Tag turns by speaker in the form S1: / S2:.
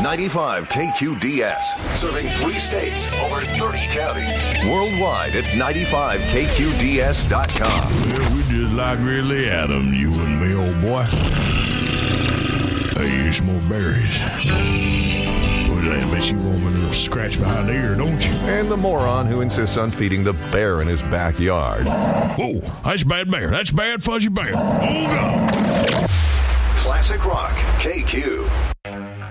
S1: 95 KQDS, serving 3 states, over 30 counties. Worldwide at 95KQDS.com.
S2: Well, we just like Ridley Adams, you and me, old boy. Hey, here's some more berries. What that? Bet you want me to scratch behind the ear, don't you?
S1: And the moron who insists on feeding the bear in his backyard.
S2: Whoa, that's bad bear. That's bad fuzzy bear. Hold on.
S1: Classic Rock, KQ.